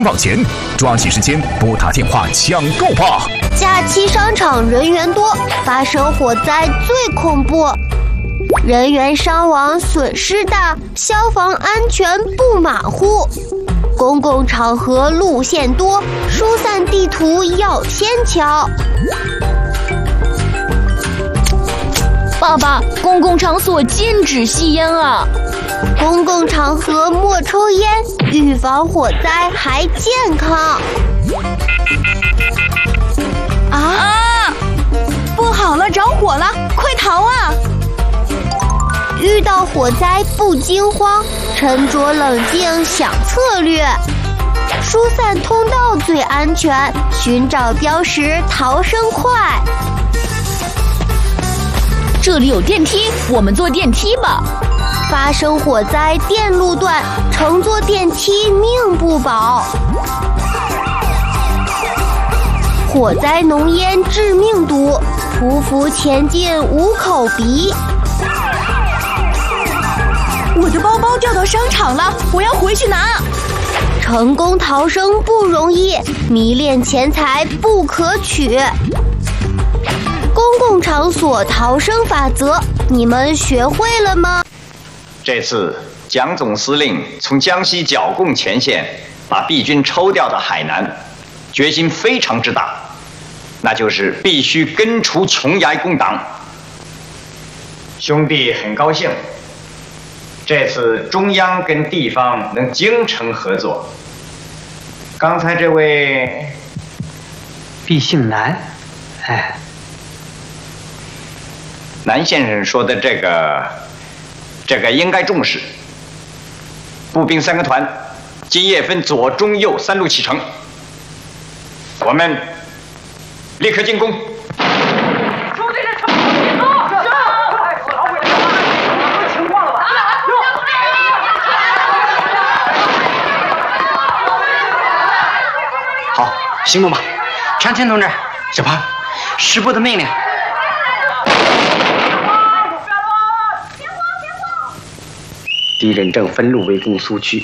往前，抓紧时间拨打电话抢购吧！ 假期商场人员多，发生火灾最恐怖，人员伤亡损失大，消防安全不马虎。公共场合路线多，疏散地图要天桥。 爸爸，公共场所禁止吸烟啊！ 公共场合莫抽烟，预防火灾还健康。 啊！不好了，着火了，快逃啊！ 遇到火灾不惊慌，沉着冷静想策略。疏散通道最安全，寻找标识逃生快。 这里有电梯，我们坐电梯吧。 发生火灾电路断，乘坐电梯命不保。火灾浓烟致命毒，匍匐前进无口鼻。 我的包包掉到商场了，我要回去拿。 成功逃生不容易，迷恋钱财不可取。公共场所逃生法则，你们学会了吗？ 这次蒋总司令从江西剿共前线把敌军抽调到海南，决心非常之大，那就是必须根除琼崖共党。兄弟很高兴，这次中央跟地方能精诚合作。刚才这位毕姓南， 南先生说的这个应该重视。步兵3个团，今夜分左、中、右3路启程，我们立刻进攻。 好，行动吧，长青同志，小胖，师部的命令。敌人正分路围攻苏区，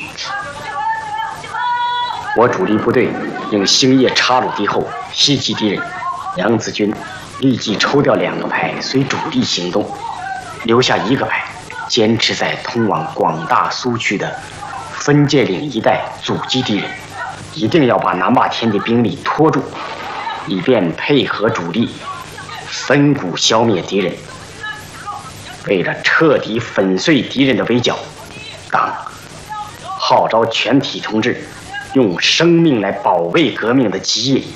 我主力部队应星夜插入敌后，袭击敌人。杨子军立即抽调2个排随主力行动，留下1个排坚持在通往广大苏区的分界岭一带阻击敌人，一定要把南洼田的兵力拖住，以便配合主力分股消灭敌人。为了彻底粉碎敌人的围剿，党号召全体同志用生命来保卫革命的基业。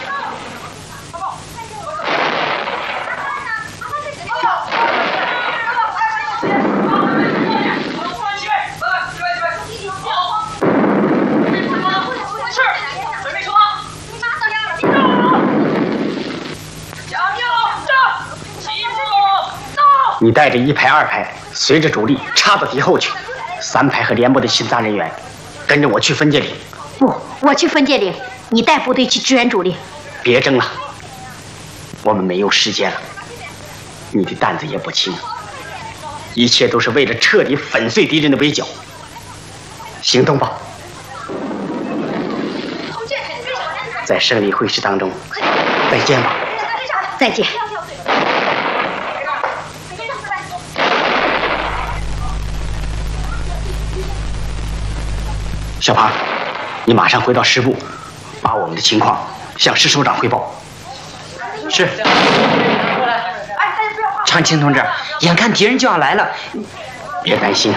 你带着1排、2排，随着主力插到敌后去。3排和连部的巡查人员，跟着我去分界岭。 不，我去分界岭，你带部队去支援主力。 别争了，我们没有时间了。你的担子也不轻，一切都是为了彻底粉碎敌人的围剿。行动吧！在胜利会师当中，再见吧。 再见。 小胖，你马上回到师部，把我们的情况向师首长汇报。是。 长青同志，眼看敌人就要来了， 别担心。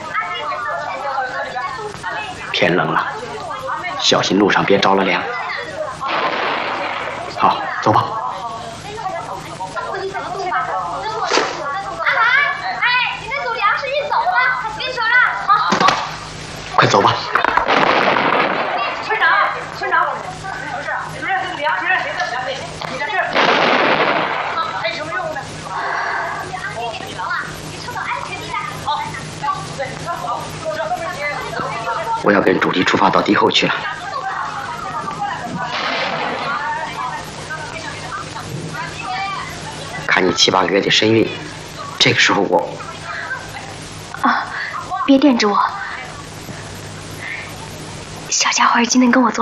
天冷了，小心路上别着了凉。好，走吧。 你那组粮食运走了，运走了。好， 快走吧。 村长，不是，主任，这粮食谁的粮食？你在这儿，还有什么用呢？你能啊？你撤到安全地带。好，对，好， 我要跟主力出发到敌后去了。看你7、8个月的身孕，这个时候我…… 别惦着我，小家伙今天跟我做